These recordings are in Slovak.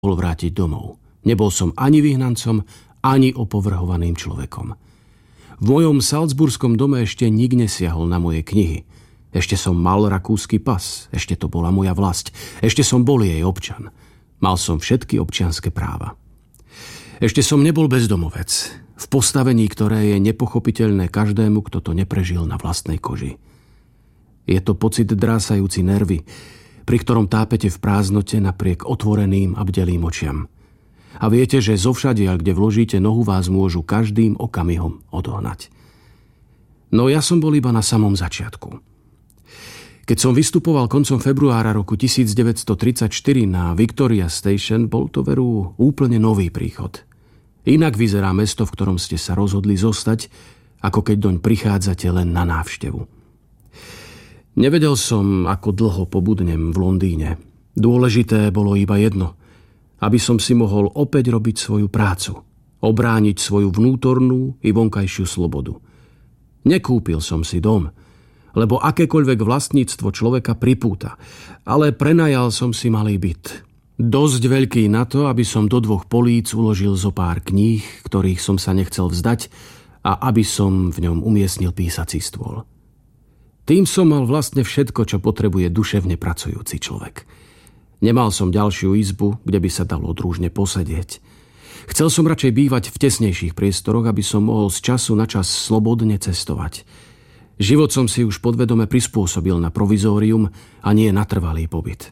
mohol vrátiť domov. Nebol som ani vyhnancom, ani opovrhovaným človekom. V mojom salzburskom dome ešte nik nesiahol na moje knihy. Ešte som mal rakúsky pas, ešte to bola moja vlast, ešte som bol jej občan. Mal som všetky občianske práva. Ešte som nebol bezdomovec, v postavení, ktoré je nepochopiteľné každému, kto to neprežil na vlastnej koži. Je to pocit drásajúci nervy, pri ktorom tápete v prázdnote napriek otvoreným a bdelým očiam. A viete, že zovšadiaľ, kde vložíte nohu, vás môžu každým okamihom odohnať. No ja som bol iba na samom začiatku. Keď som vystupoval koncom februára roku 1934 na Victoria Station, bol to veru úplne nový príchod. Inak vyzerá mesto, v ktorom ste sa rozhodli zostať, ako keď doň prichádzate len na návštevu. Nevedel som, ako dlho pobudnem v Londýne. Dôležité bolo iba jedno, aby som si mohol opäť robiť svoju prácu, obrániť svoju vnútornú i vonkajšiu slobodu. Nekúpil som si dom, lebo akékoľvek vlastníctvo človeka pripúta, ale prenajal som si malý byt. Dosť veľký na to, aby som do 2 políc uložil zo pár kníh, ktorých som sa nechcel vzdať, a aby som v ňom umiestnil písací stôl. Tým som mal vlastne všetko, čo potrebuje duševne pracujúci človek. Nemal som ďalšiu izbu, kde by sa dalo družne posedieť. Chcel som radšej bývať v tesnejších priestoroch, aby som mohol z času na čas slobodne cestovať. Život som si už podvedome prispôsobil na provizórium a nie na trvalý pobyt.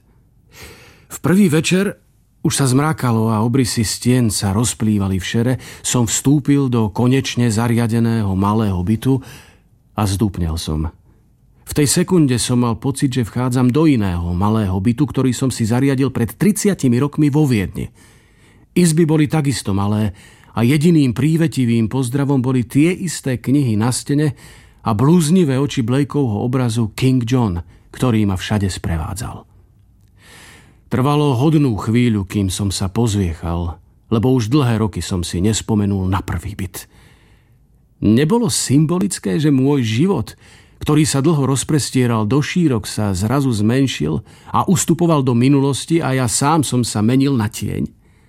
V prvý večer, už sa zmrákalo a obrysy stien sa rozplývali v šere, som vstúpil do konečne zariadeného malého bytu a zdúpnel som. V tej sekunde som mal pocit, že vchádzam do iného malého bytu, ktorý som si zariadil pred 30 rokmi vo Viedni. Izby boli takisto malé a jediným prívetivým pozdravom boli tie isté knihy na stene a blúznivé oči Blakeovho obrazu King John, ktorý ma všade sprevádzal. Trvalo hodnú chvíľu, kým som sa pozviechal, lebo už dlhé roky som si nespomenul na prvý byt. Nebolo symbolické, že môj život, ktorý sa dlho rozprestieral do šírok, sa zrazu zmenšil a ustupoval do minulosti a ja sám som sa menil na tieň?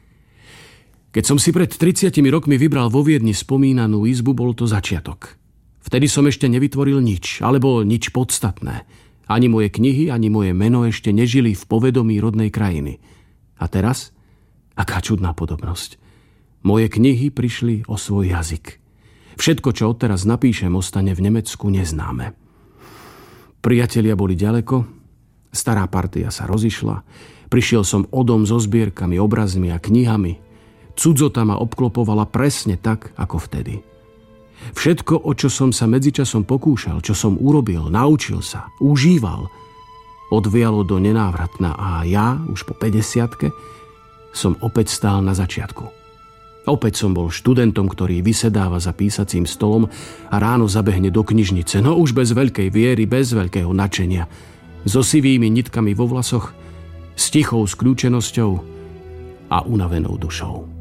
Keď som si pred 30 rokmi vybral vo Viedni spomínanú izbu, bol to začiatok. Vtedy som ešte nevytvoril nič, alebo nič podstatné. Ani moje knihy, ani moje meno ešte nežili v povedomí rodnej krajiny. A teraz? Aká čudná podobnosť. Moje knihy prišli o svoj jazyk. Všetko, čo odteraz napíšem, ostane v Nemecku neznáme. Priatelia boli ďaleko, stará partia sa rozišla, prišiel som o dom so zbierkami, obrazmi a knihami. Cudzota ma obklopovala presne tak, ako vtedy. Všetko, o čo som sa medzičasom pokúšal, čo som urobil, naučil sa, užíval, odvialo do nenávratna a ja, už po 50-ke, som opäť stál na začiatku. Opäť som bol študentom, ktorý vysedáva za písacím stolom a ráno zabehne do knižnice, no už bez veľkej viery, bez veľkého nadšenia, so sivými nitkami vo vlasoch, s tichou skľúčenosťou a unavenou dušou.